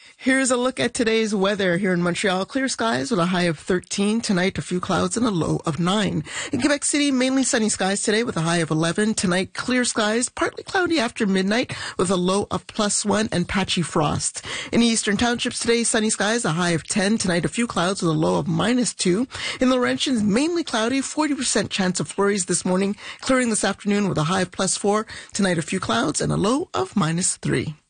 Here's a look at today's weather here in Montreal. Clear skies with a high of 13. Tonight, a few clouds and a low of 9. In Quebec City, mainly sunny skies today with a high of 11. Tonight, clear skies, partly cloudy after midnight with a low of +1 and patchy frost. In the eastern townships today, sunny skies, a high of 10. Tonight, a few clouds with a low of -2. In Laurentians, mainly cloudy, 40% chance of flurries this morning, clearing this afternoon with a high of +4. Tonight, a few clouds and a low of -3.